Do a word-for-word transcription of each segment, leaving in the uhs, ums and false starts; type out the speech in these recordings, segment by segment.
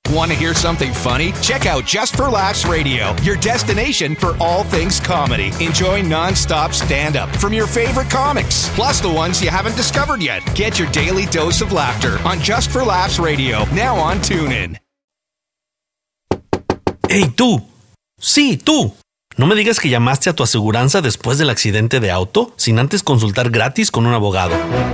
Want to hear something funny? Check out Just for Laughs Radio, your destination for all things comedy. Enjoy non-stop stand-up from your favorite comics, plus the ones you haven't discovered yet. Get your daily dose of laughter on Just for Laughs Radio, now on TuneIn. ¡Hey, tú! Sí, tú. No me digas que llamaste a tu aseguranza después del accidente de auto sin antes consultar gratis con un abogado.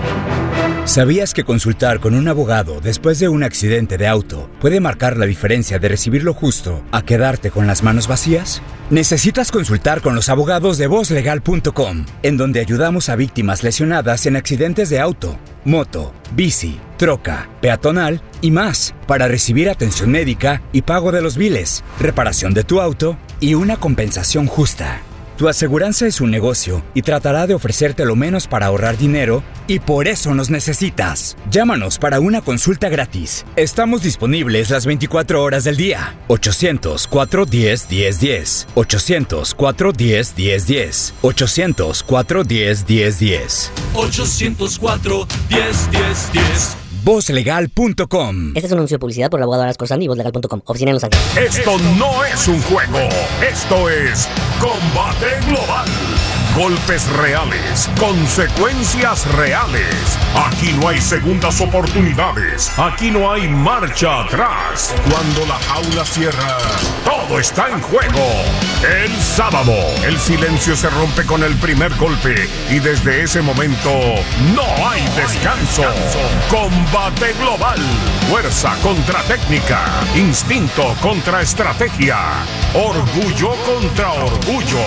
¿Sabías que consultar con un abogado después de un accidente de auto puede marcar la diferencia de recibir lo justo a quedarte con las manos vacías? Necesitas consultar con los abogados de voz legal punto com, en donde ayudamos a víctimas lesionadas en accidentes de auto, moto, bici, troca, peatonal y más, para recibir atención médica y pago de los biles, reparación de tu auto y una compensación justa. Tu aseguranza es un negocio y tratará de ofrecerte lo menos para ahorrar dinero, y por eso nos necesitas. Llámanos para una consulta gratis. Estamos disponibles las veinticuatro horas del día. ochocientos, cuatro diez, diez diez. ochocientos, cuatro diez, diez diez. ochocientos, cuatro diez, diez diez. ochocientos cuatro, diez, diez, diez. voz legal punto com. Este es un anuncio de publicidad por el abogado Aras Corsandi y voz legal punto com. Oficina en Los Ángeles. Esto no es un juego. Esto es Combate Global. Golpes reales, consecuencias reales. Aquí no hay segundas oportunidades. Aquí no hay marcha atrás. Cuando la jaula cierra, todo está en juego. El sábado, el silencio se rompe con el primer golpe y desde ese momento no hay descanso. Combate global. Fuerza contra técnica. Instinto contra estrategia. Orgullo contra orgullo.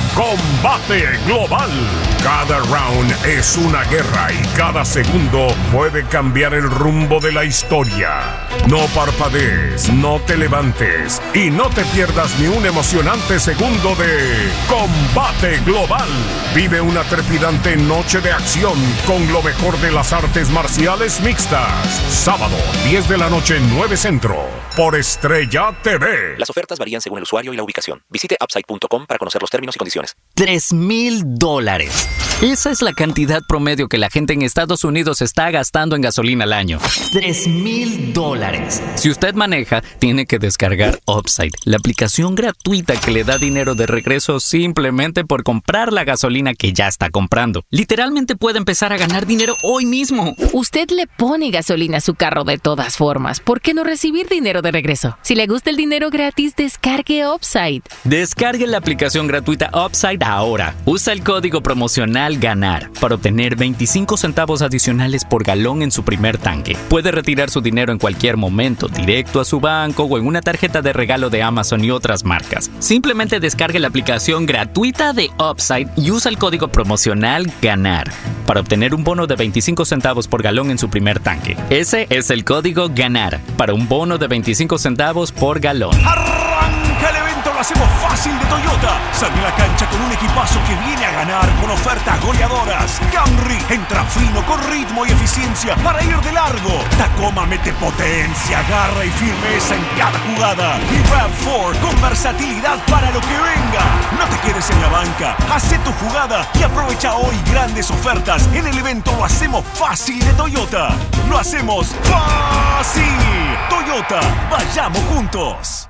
Combate global. Cada round es una guerra y cada segundo puede cambiar el rumbo de la historia. No parpadees, no te levantes y no te pierdas ni un emocionante segundo de Combate Global. Vive una trepidante noche de acción con lo mejor de las artes marciales mixtas. Sábado, diez de la noche, nueve Centro, por Estrella T V. Las ofertas varían según el usuario y la ubicación. Visite upside punto com para conocer los términos y condiciones. Tres mil dólares. Esa es la cantidad promedio que la gente en Estados Unidos está gastando en gasolina al año. Tres mil dólares. Si usted maneja, tiene que descargar Upside, la aplicación gratuita que le da dinero de regreso simplemente por comprar la gasolina que ya está comprando. Literalmente puede empezar a ganar dinero hoy mismo. Usted le pone gasolina a su carro de todas formas. ¿Por qué no recibir dinero de regreso? Si le gusta el dinero gratis, descargue Upside. Descargue la aplicación gratuita Upside ahora. Usa el código promocional GANAR para obtener veinticinco centavos adicionales por galón en su primer tanque. Puede retirar su dinero en cualquier momento, directo a su banco o en una tarjeta de regalo de Amazon y otras marcas. Simplemente descargue la aplicación gratuita de Upside y usa el código promocional GANAR para obtener un bono de veinticinco centavos por galón en su primer tanque. Ese es el código GANAR para un bono de veinticinco centavos por galón. ¡Arranca el evento! Lo hacemos fácil de Toyota. Sale a la cancha con un equipazo que viene a ganar con ofertas goleadoras. Camry entra fino con ritmo y eficiencia para ir de largo. Tacoma mete potencia, garra y firmeza en cada jugada. Y RAV cuatro con versatilidad para lo que venga. No te quedes en la banca. Hacé tu jugada y aprovecha hoy grandes ofertas en el evento Lo hacemos fácil de Toyota. Lo hacemos fácil. Toyota, vayamos juntos.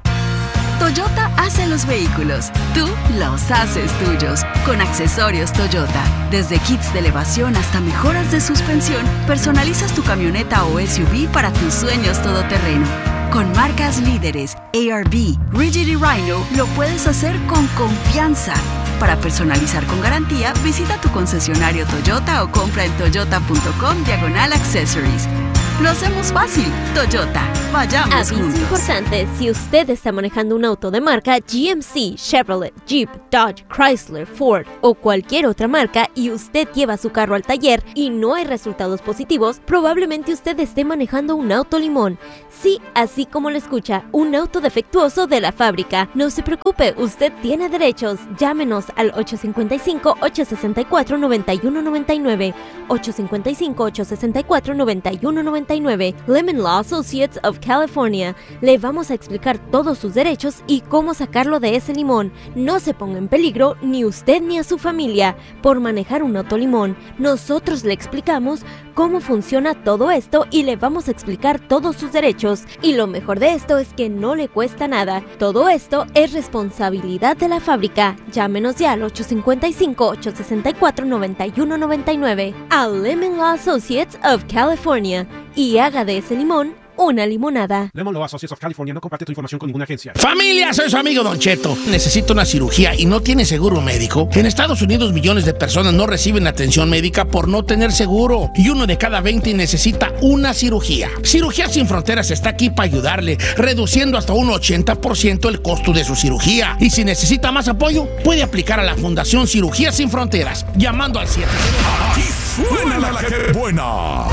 Toyota hace los vehículos, tú los haces tuyos. Con accesorios Toyota, desde kits de elevación hasta mejoras de suspensión, personalizas tu camioneta o S U V para tus sueños todoterreno. Con marcas líderes, A R B, Rigid y Rhino, lo puedes hacer con confianza. Para personalizar con garantía, visita tu concesionario Toyota o compra en toyota punto com diagonal accessories. Lo hacemos fácil. Toyota, vayamos Aviso juntos. importante, si usted está manejando un auto de marca G M C, Chevrolet, Jeep, Dodge, Chrysler, Ford o cualquier otra marca y usted lleva su carro al taller y no hay resultados positivos, probablemente usted esté manejando un auto limón. Sí, así como lo escucha, un auto defectuoso de la fábrica. No se preocupe, usted tiene derechos. Llámenos al ocho cinco cinco, ocho seis cuatro, nueve uno nueve nueve, ocho cinco cinco, ocho seis cuatro, nueve uno nueve noventa y nueve. Lemon Law Associates of California. Le vamos a explicar todos sus derechos y cómo sacarlo de ese limón. No se ponga en peligro ni usted ni a su familia por manejar un autolimón. Nosotros le explicamos cómo funciona todo esto y le vamos a explicar todos sus derechos. Y lo mejor de esto es que no le cuesta nada. Todo esto es responsabilidad de la fábrica. Llámenos ya al ocho cinco cinco, ocho seis cuatro, nueve uno nueve nueve a Lemon Law Associates of California y haga de ese limón una limonada. Lemon Law Associates of California no comparte tu información con ninguna agencia. Familia, soy su amigo Don Cheto. Necesito una cirugía y no tiene seguro médico. En Estados Unidos millones de personas no reciben atención médica por no tener seguro. Y uno de cada veinte necesita una cirugía. Cirugía Sin Fronteras está aquí para ayudarle, reduciendo hasta un ochenta por ciento el costo de su cirugía. Y si necesita más apoyo, puede aplicar a la Fundación Cirugía Sin Fronteras, llamando al siete. Aquí suena la que buena.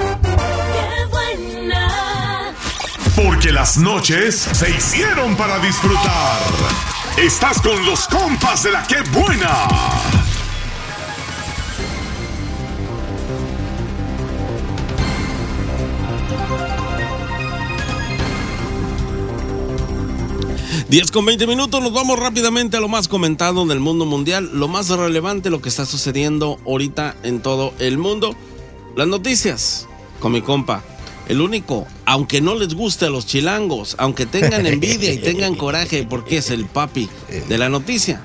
Porque las noches se hicieron para disfrutar. Estás con los compas de la que buena. diez con veinte minutos, nos vamos rápidamente a lo más comentado en el mundo mundial, lo más relevante, lo que está sucediendo ahorita en todo el mundo. Las noticias con mi compa. El único, aunque no les guste a los chilangos, aunque tengan envidia y tengan coraje, porque es el papi de la noticia.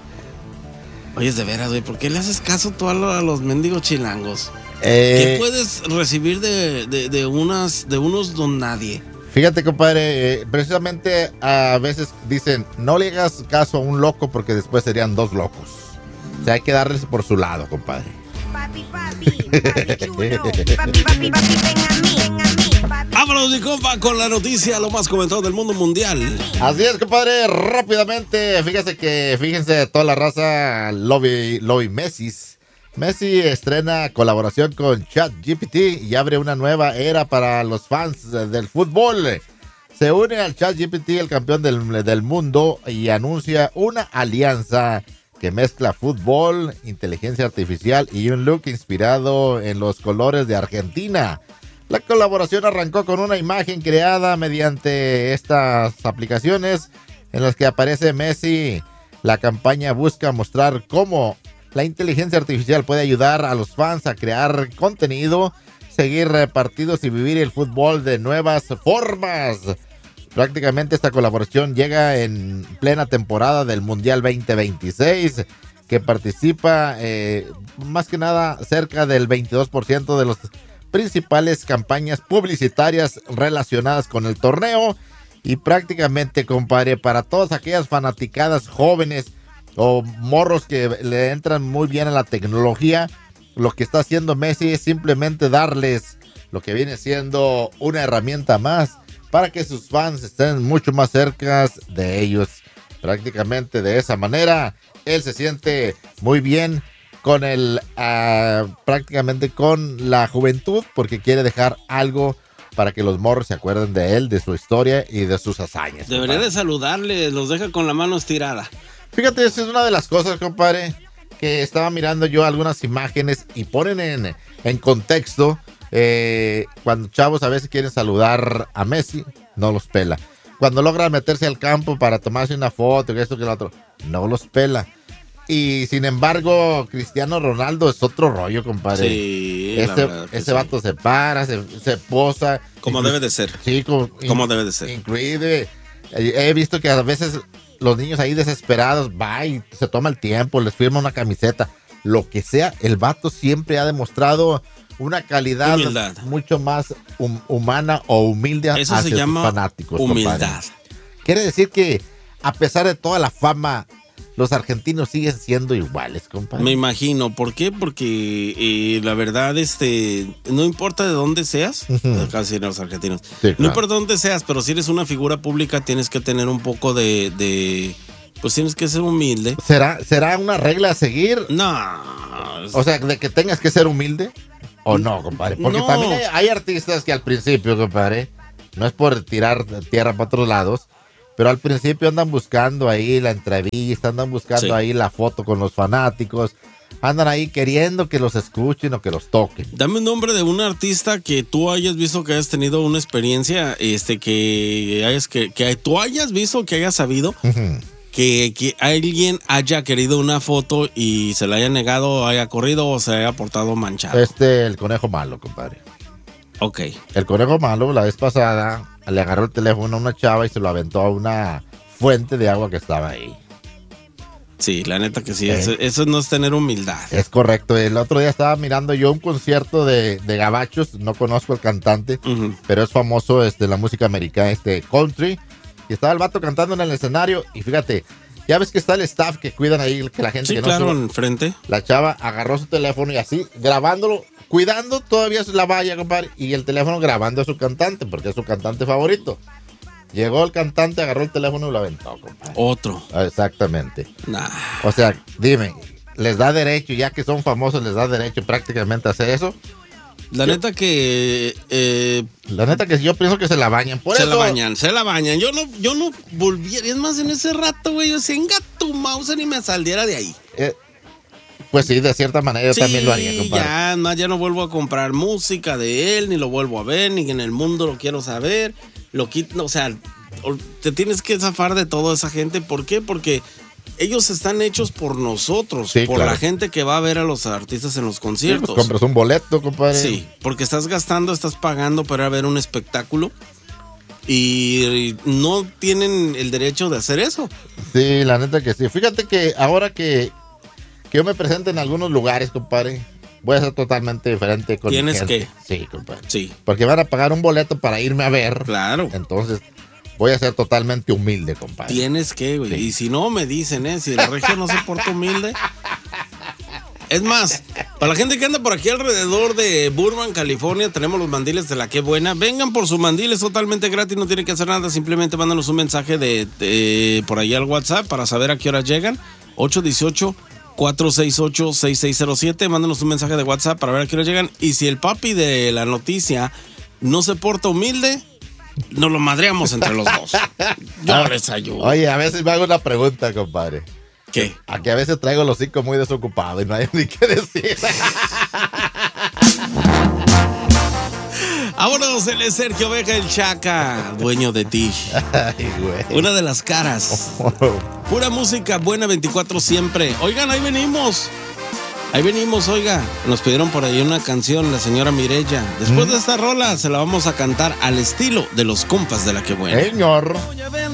Oye, es de veras, güey, ¿por qué le haces caso tú a los mendigos chilangos? Eh, ¿Qué puedes recibir de, de, de, unas, de unos don nadie? Fíjate, compadre, eh, precisamente a veces dicen, no le hagas caso a un loco porque después serían dos locos. O sea, hay que darles por su lado, compadre. Papi, papi, papi chulo, papi, papi, papi, ven a mí, ven a mí. Vámonos, mi compa, con la noticia, lo más comentado del mundo mundial. Así es, compadre, rápidamente, fíjese que, fíjense, toda la raza lobby, lobby Messi. Messi estrena colaboración con ChatGPT y abre una nueva era para los fans del fútbol. Se une al ChatGPT, el campeón del, del mundo, y anuncia una alianza que mezcla fútbol, inteligencia artificial y un look inspirado en los colores de Argentina. La colaboración arrancó con una imagen creada mediante estas aplicaciones en las que aparece Messi. La campaña busca mostrar cómo la inteligencia artificial puede ayudar a los fans a crear contenido, seguir partidos y vivir el fútbol de nuevas formas. Prácticamente esta colaboración llega en plena temporada del Mundial veinte veintiséis, que participa eh, más que nada cerca del veintidós por ciento de las principales campañas publicitarias relacionadas con el torneo. Y prácticamente, compadre, para todas aquellas fanaticadas jóvenes o morros que le entran muy bien a la tecnología, lo que está haciendo Messi es simplemente darles lo que viene siendo una herramienta más para que sus fans estén mucho más cerca de ellos. Prácticamente de esa manera, él se siente muy bien con el, uh, prácticamente con la juventud, porque quiere dejar algo para que los morros se acuerden de él, de su historia y de sus hazañas. Debería compadre. de saludarle, los deja con la mano estirada. Fíjate, esa es una de las cosas, compadre, que estaba mirando yo algunas imágenes y ponen en, en contexto. Eh, cuando chavos a veces quieren saludar a Messi, no los pela. Cuando logran meterse al campo para tomarse una foto, que esto, que lo otro, no los pela. Y sin embargo, Cristiano Ronaldo es otro rollo, compadre. Sí, ese, la verdad que ese sí. vato se para, se, se posa. Como debe de ser. Sí, como, como in, debe de ser. Inclusive, he visto que a veces los niños ahí desesperados, va y se toma el tiempo, les firma una camiseta, lo que sea. El vato siempre ha demostrado una calidad humildad. mucho más hum, humana o humilde Eso hacia se llama sus fanáticos. Humildad. Compadre. Quiere decir que a pesar de toda la fama, los argentinos siguen siendo iguales, compadre. Me imagino. ¿Por qué? Porque eh, la verdad, este, no importa de dónde seas, uh-huh. casi los argentinos, sí, claro. no importa de dónde seas, pero si eres una figura pública tienes que tener un poco de, de pues tienes que ser humilde. ¿Será, será una regla a seguir? No. O sea, de que tengas que ser humilde o no, compadre. Porque no. también hay, hay artistas que al principio, compadre, no es por tirar tierra para otros lados, pero al principio andan buscando ahí la entrevista, andan buscando sí. ahí la foto con los fanáticos, andan ahí queriendo que los escuchen o que los toquen. Dame un nombre de un artista que tú hayas visto que hayas tenido una experiencia, este, que hayas que, que tú hayas visto, que hayas sabido, uh-huh. que, que alguien haya querido una foto y se la haya negado, haya corrido o se haya portado manchado. Este, el Conejo Malo, compadre. Ok. El Conejo Malo, la vez pasada, le agarró el teléfono a una chava y se lo aventó a una fuente de agua que estaba ahí. Sí, la neta que sí, Eh. eso, eso no es tener humildad. Es correcto. El otro día estaba mirando yo un concierto de, de gabachos, no conozco el cantante, uh-huh. pero es famoso este, la música americana, este country, y estaba el vato cantando en el escenario, y fíjate, ya ves que está el staff que cuidan ahí, que la gente sí, que no claro, suba. enfrente. La chava agarró su teléfono y así, grabándolo, cuidando todavía la valla, compadre, y el teléfono grabando a su cantante, porque es su cantante favorito. Llegó el cantante, agarró el teléfono y lo aventó, compadre. Otro. Exactamente. Nah. O sea, dime, les da derecho, ya que son famosos, les da derecho prácticamente a hacer eso. La yo, neta que... Eh, la neta que yo pienso que se la bañan. Por se eso, la bañan, se la bañan. Yo no, yo no volviera. Es más, en ese rato, güey, yo decía, enga tu mouse ni me saliera de ahí. Eh, pues sí, de cierta manera yo sí, también lo haría, compadre. Ya, más, ya no vuelvo a comprar música de él, ni lo vuelvo a ver, ni en el mundo lo quiero saber. Lo quito, o sea, te tienes que zafar de toda esa gente. ¿Por qué? Porque ellos están hechos por nosotros, sí, por claro. la gente que va a ver a los artistas en los conciertos. Sí, pues compras un boleto, compadre. Sí, porque estás gastando, estás pagando para ver un espectáculo y no tienen el derecho de hacer eso. Sí, la neta que sí. Fíjate que ahora que, que yo me presente en algunos lugares, compadre, voy a ser totalmente diferente con ¿Tienes mi gente. que? Sí, compadre. Sí. Porque van a pagar un boleto para irme a ver. Claro. Entonces, voy a ser totalmente humilde, compadre. Tienes que, güey. Sí. Y si no, me dicen, ¿eh? Si el regio no se porta humilde. Es más, para la gente que anda por aquí alrededor de Burbank, California, tenemos los mandiles de La Qué Buena. Vengan por su mandil, es totalmente gratis, no tienen que hacer nada. Simplemente mándanos un mensaje de, de por ahí al WhatsApp para saber a qué hora llegan. ocho uno ocho, cuatro seis ocho, seis seis cero siete. Mándanos un mensaje de WhatsApp para ver a qué hora llegan. Y si el papi de la noticia no se porta humilde, nos lo madreamos entre los dos. Yo les ayudo. Oye, a veces me hago una pregunta, compadre. ¿Qué? Aquí a veces traigo los hocico muy desocupado y no hay ni qué decir. Vámonos, él es Sergio Oveja, el Chaca, dueño de ti. Ay, güey. Una de las caras. Pura música buena veinticuatro siempre. Oigan, ahí venimos. Ahí venimos, oiga. Nos pidieron por ahí una canción, la señora Mireya. Después ¿Mm? de esta rola se la vamos a cantar al estilo de los compas de La Qué Buena. Señor.